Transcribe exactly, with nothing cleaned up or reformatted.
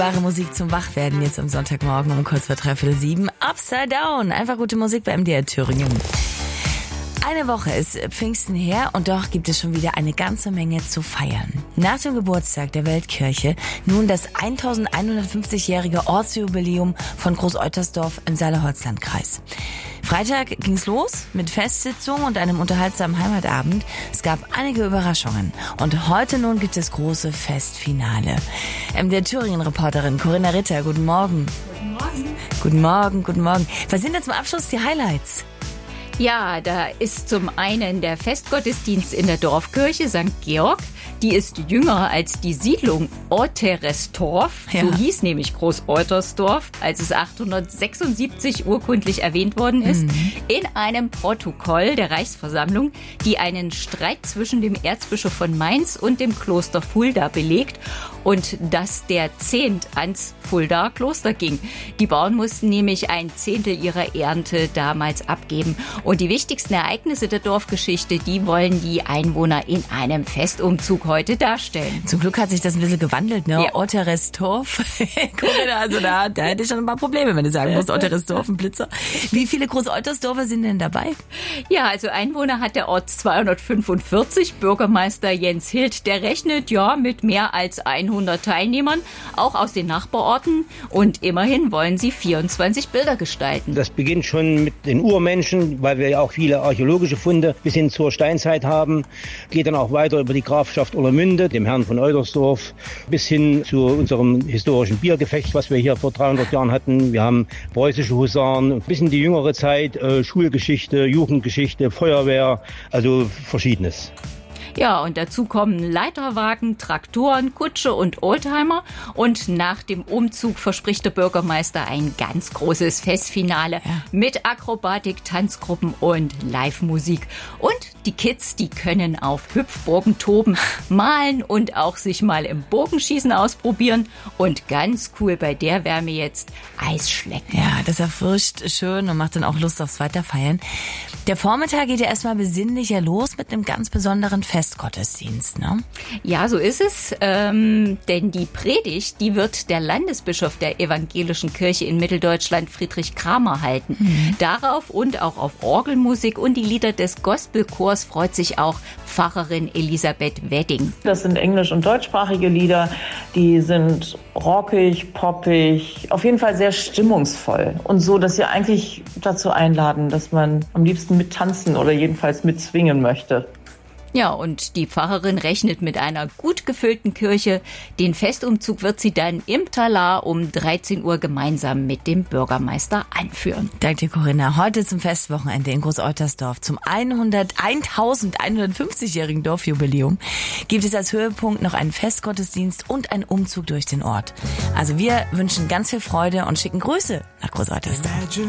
Wahre Musik zum Wachwerden jetzt am Sonntagmorgen um kurz vor dreiviertel sieben. Upside Down. Einfach gute Musik bei M D R Thüringen. Eine Woche ist Pfingsten her und doch gibt es schon wieder eine ganze Menge zu feiern. Nach dem Geburtstag der Weltkirche nun das elfhundertfünfzigjährige Ortsjubiläum von Groß-Eutersdorf im Saale-Holzland-Kreis. Freitag ging's los mit Festsitzung und einem unterhaltsamen Heimatabend. Es gab einige Überraschungen. Und heute nun gibt es große Festfinale. M D R Thüringen-Reporterin Corinna Ritter, guten Morgen. Guten Morgen. Guten Morgen, guten Morgen. Was sind denn zum Abschluss die Highlights? Ja, da ist zum einen der Festgottesdienst in der Dorfkirche Sankt Georg. Die ist jünger als die Siedlung Otteresdorf. Ja. So hieß nämlich Groß-Eutersdorf, als es achthundertsechsundsiebzig urkundlich erwähnt worden ist, mhm. in einem Protokoll der Reichsversammlung, die einen Streit zwischen dem Erzbischof von Mainz und dem Kloster Fulda belegt und dass der Zehnt ans Fuldaer Kloster ging. Die Bauern mussten nämlich ein Zehntel ihrer Ernte damals abgeben. Und die wichtigsten Ereignisse der Dorfgeschichte, die wollen die Einwohner in einem Festumzug heute darstellen. Zum Glück hat sich das ein bisschen gewandelt, ne? Ja. Otteresdorf. Also da, da hätte ich schon ein paar Probleme, wenn du sagen musst, Otteresdorf, ein Blitzer. Wie viele Groß-Eutersdorfer sind denn dabei? Ja, also Einwohner hat der Ort zweihundertfünfundvierzig. Bürgermeister Jens Hild, der rechnet ja mit mehr als hundert Teilnehmern, auch aus den Nachbarorten. Und immerhin wollen sie vierundzwanzig Bilder gestalten. Das beginnt schon mit den Urmenschen, weil wir ja auch viele archäologische Funde bis hin zur Steinzeit haben. Geht dann auch weiter über die Grafschaft Uerlemünde, dem Herrn von Eutersdorf, bis hin zu unserem historischen Biergefecht, was wir hier vor dreihundert Jahren hatten. Wir haben preußische Husaren, bis in die jüngere Zeit, äh, Schulgeschichte, Jugendgeschichte, Feuerwehr, also Verschiedenes. Ja, und dazu kommen Leiterwagen, Traktoren, Kutsche und Oldtimer. Und nach dem Umzug verspricht der Bürgermeister ein ganz großes Festfinale ja. mit Akrobatik, Tanzgruppen und Live-Musik. Und die Kids, die können auf Hüpfburgen toben, malen und auch sich mal im Bogenschießen ausprobieren. Und ganz cool bei der Wärme jetzt Eisschlecken. Ja, das erfrischt schön und macht dann auch Lust aufs Weiterfeiern. Der Vormittag geht ja erstmal besinnlicher los mit einem ganz besonderen Festgottesdienst, ne? Ja, so ist es. Ähm, denn die Predigt, die wird der Landesbischof der Evangelischen Kirche in Mitteldeutschland, Friedrich Kramer, halten. Mhm. Darauf und auch auf Orgelmusik und die Lieder des Gospelchors freut sich auch Pfarrerin Elisabeth Wedding. Das sind englisch- und deutschsprachige Lieder. Die sind rockig, poppig, auf jeden Fall sehr stimmungsvoll. Und so, dass sie eigentlich dazu einladen, dass man am liebsten mittanzen oder jedenfalls mitzwingen möchte. Ja, und die Pfarrerin rechnet mit einer gut gefüllten Kirche. Den Festumzug wird sie dann im Talar um dreizehn Uhr gemeinsam mit dem Bürgermeister anführen. Danke dir, Corinna. Heute zum Festwochenende in Groß-Eutersdorf zum elfhundertfünfzigjährigen Dorfjubiläum gibt es als Höhepunkt noch einen Festgottesdienst und einen Umzug durch den Ort. Also wir wünschen ganz viel Freude und schicken Grüße nach Groß-Eutersdorf.